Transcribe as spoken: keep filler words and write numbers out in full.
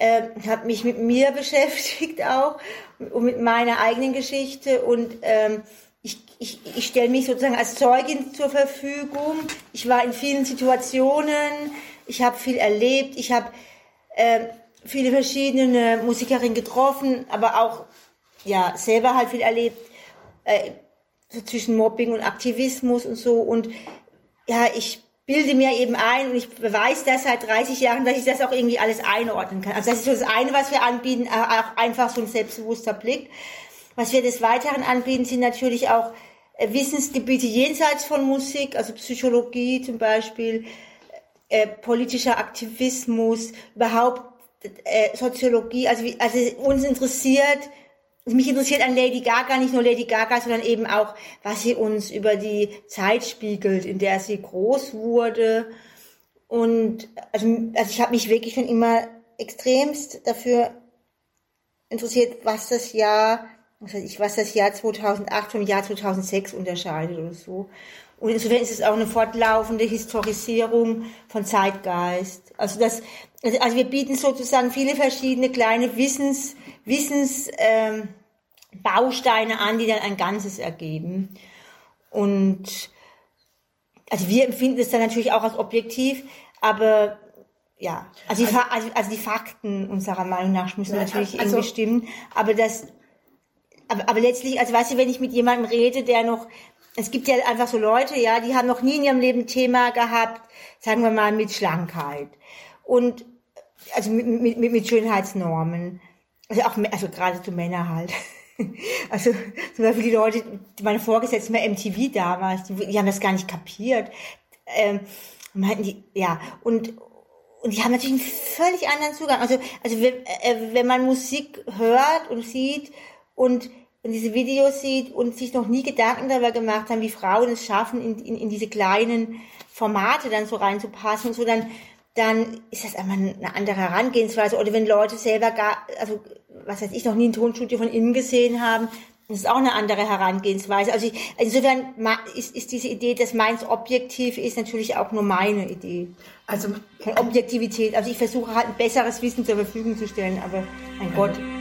äh, habe mich mit mir beschäftigt auch und mit meiner eigenen Geschichte und ähm, ich, ich, ich stelle mich sozusagen als Zeugin zur Verfügung. Ich war in vielen Situationen, ich habe viel erlebt, ich habe äh, viele verschiedene Musikerinnen getroffen, aber auch ja selber halt viel erlebt, äh, so zwischen Mobbing und Aktivismus und so. Und ja, ich bilde mir eben ein und ich beweise das seit dreißig Jahren, dass ich das auch irgendwie alles einordnen kann. Also das ist so das eine, was wir anbieten, auch einfach so ein selbstbewusster Blick. Was wir des Weiteren anbieten, sind natürlich auch Wissensgebiete jenseits von Musik, also Psychologie zum Beispiel, äh, politischer Aktivismus, überhaupt äh, Soziologie. Also, also uns interessiert, mich interessiert an Lady Gaga nicht nur Lady Gaga, sondern eben auch, was sie uns über die Zeit spiegelt, in der sie groß wurde. Und also, also ich habe mich wirklich schon immer extremst dafür interessiert, was das Jahr was weiß ich, was das Jahr zweitausendacht vom Jahr zweitausendsechs unterscheidet oder so. Und insofern ist es auch eine fortlaufende Historisierung von Zeitgeist. Also das, also wir bieten sozusagen viele verschiedene kleine Wissens, Wissens, ähm, Bausteine an, die dann ein Ganzes ergeben. Und, also wir empfinden es dann natürlich auch als objektiv, aber, ja, also die, also, also die Fakten unserer Meinung nach müssen ja, natürlich also, irgendwie stimmen, aber das, Aber, aber letztlich, also weißt du, wenn ich mit jemandem rede, der noch, es gibt ja einfach so Leute, ja, die haben noch nie in ihrem Leben ein Thema gehabt, sagen wir mal, mit Schlankheit. Und, also mit, mit, mit Schönheitsnormen. Also auch, also gerade zu Männer halt. Also zum Beispiel die Leute, meine Vorgesetzten bei M T V damals, die, die haben das gar nicht kapiert. Ähm, meinten die, ja, und, und die haben natürlich einen völlig anderen Zugang. Also, also wenn, äh, wenn man Musik hört und sieht und und diese Videos sieht und sich noch nie Gedanken darüber gemacht haben, wie Frauen es schaffen, in, in, in diese kleinen Formate dann so reinzupassen und so, dann, dann ist das einfach eine andere Herangehensweise. Oder wenn Leute selber gar, also, was weiß ich, noch nie ein Tonstudio von innen gesehen haben, das ist auch eine andere Herangehensweise. Also ich, insofern ist, ist diese Idee, dass meins objektiv ist, natürlich auch nur meine Idee. Also von Objektivität. Also ich versuche halt ein besseres Wissen zur Verfügung zu stellen, aber mein Gott.